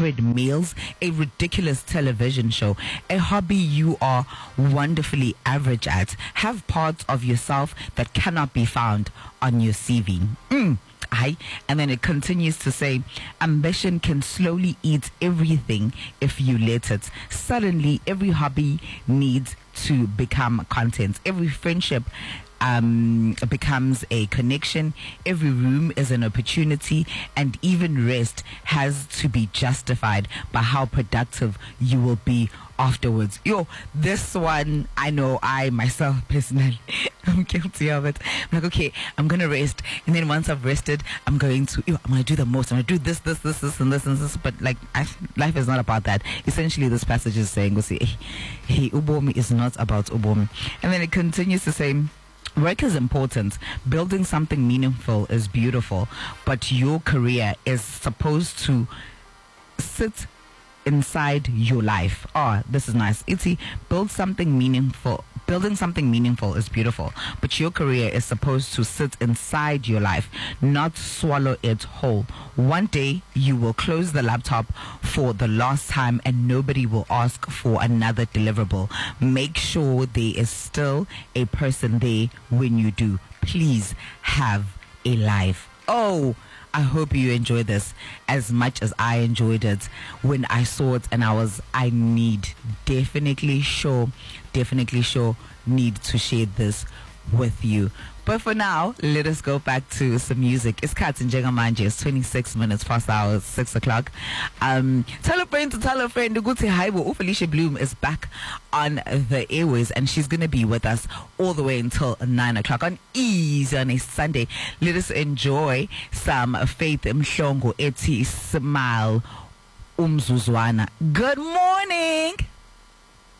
favorite meals, a ridiculous television show, a hobby you are wonderfully average at, have parts of yourself that cannot be found on your CV. And then it continues to say, ambition can slowly eat everything if you let it. Suddenly, every hobby needs to become content. Every friendship becomes a connection. Every room is an opportunity, and even rest has to be justified by how productive you will be afterwards. This one, I know I myself personally I'm guilty of it. I'm like, okay, I'm gonna rest, and then once I've rested, I'm gonna do the most. I'm gonna do this, and this. But like, life is not about that. Essentially, this passage is saying, hey, ubomi is not about ubomi. And then it continues to say, work is important. Building something meaningful is beautiful, but your career is supposed to sit inside your life. This is nice. Building something meaningful is beautiful, but your career is supposed to sit inside your life, not swallow it whole. One day you will close the laptop for the last time and nobody will ask for another deliverable. Make sure there is still a person there when you do. Please have a life. I hope you enjoy this as much as I enjoyed it when I saw it, and definitely sure need to share this with you. But for now, let us go back to some music. It's Kat and Jengamanje. It's 26 minutes past hours, 6 o'clock. Tell a friend to tell a friend. Felicia Bloom is back on the airways, and she's going to be with us all the way until 9 o'clock on Easy on a Sunday. Let us enjoy some Faith Mhlongo Eti Smile Umzuzwana. Good morning.